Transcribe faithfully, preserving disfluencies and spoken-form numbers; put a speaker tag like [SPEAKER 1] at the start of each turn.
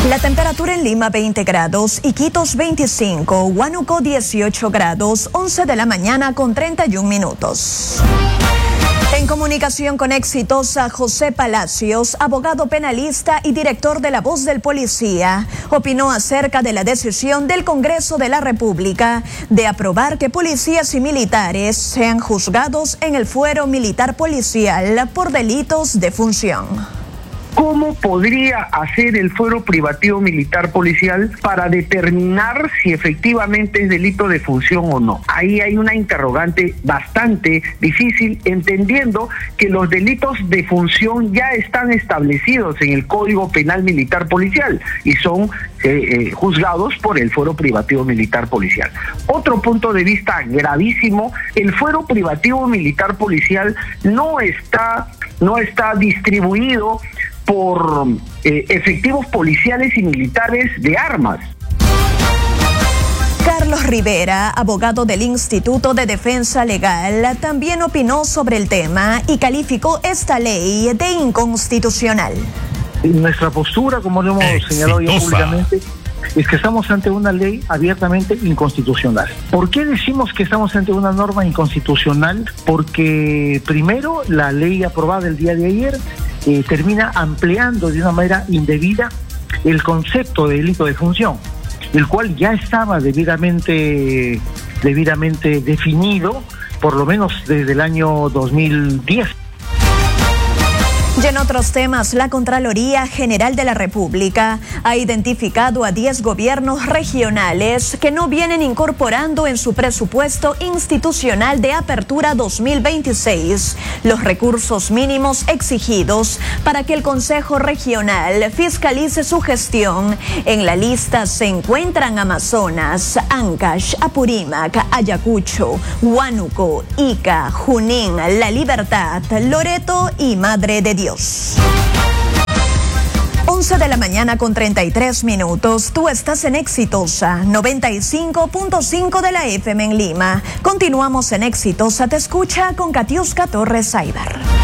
[SPEAKER 1] La temperatura en Lima veinte grados, Iquitos veinticinco, Huánuco dieciocho grados, once de la mañana con treinta y un minutos. En comunicación con Exitosa, José Palacios, abogado penalista y director de La Voz del Policía, opinó acerca de la decisión del Congreso de la República de aprobar que policías y militares sean juzgados en el fuero militar policial por delitos de función.
[SPEAKER 2] ¿Cómo podría hacer el fuero privativo militar policial para determinar si efectivamente es delito de función o no? Ahí hay una interrogante bastante difícil, entendiendo que los delitos de función ya están establecidos en el Código Penal Militar Policial y son eh, eh, juzgados por el fuero privativo militar policial. Otro punto de vista gravísimo: el fuero privativo militar policial no está, no está distribuido por eh, efectivos policiales y militares de armas.
[SPEAKER 1] Carlos Rivera, abogado del Instituto de Defensa Legal, también opinó sobre el tema y calificó esta ley de inconstitucional.
[SPEAKER 3] Nuestra postura, como lo hemos Exitosa. señalado ya públicamente, es que estamos ante una ley abiertamente inconstitucional. ¿Por qué decimos que estamos ante una norma inconstitucional? Porque primero, la ley aprobada el día de ayer eh, termina ampliando de una manera indebida el concepto de delito de función, el cual ya estaba debidamente, debidamente definido, por lo menos desde el año dos mil diez.
[SPEAKER 1] Y en otros temas, la Contraloría General de la República ha identificado a diez gobiernos regionales que no vienen incorporando en su presupuesto institucional de apertura dos mil veintiséis los recursos mínimos exigidos para que el Consejo Regional fiscalice su gestión. En la lista se encuentran Amazonas, Ancash, Apurímac, Ayacucho, Huánuco, Ica, Junín, La Libertad, Loreto y Madre de Dios. once de la mañana con treinta y tres minutos. Tú estás en Exitosa, noventa y cinco punto cinco de la F M en Lima. Continuamos en Exitosa Te Escucha con Katiuska Torres Aybar.